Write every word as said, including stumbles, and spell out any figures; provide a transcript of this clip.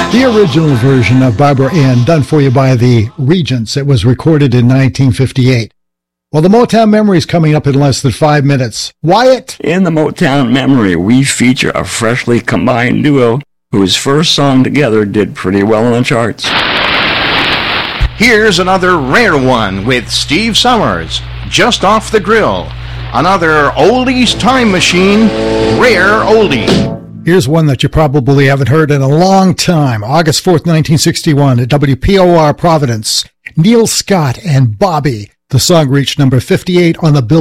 The original version of Barbara Ann, done for you by the Regents. It was recorded in nineteen fifty-eight. Well, the Motown Memory is coming up in less than five minutes. Wyatt? In the Motown Memory, we feature a freshly combined duo whose first song together did pretty well on the charts. Here's another rare one with Steve Summers, Just Off the Grill. Another oldies time machine, rare oldie. Here's one that you probably haven't heard in a long time. August fourth, nineteen sixty-one, at W P O R Providence. Neil Scott and Bobby. The song reached number fifty-eight on the Billboard